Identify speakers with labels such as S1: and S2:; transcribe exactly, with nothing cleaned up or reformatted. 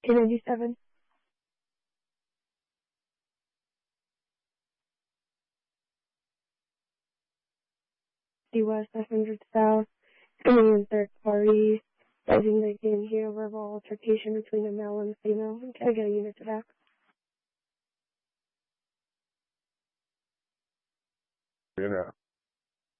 S1: K ninety-seven. D West, one hundred South. Coming in third party. Rising the game here. Verbal altercation between a male and a female. Can I get a unit to that?
S2: You know.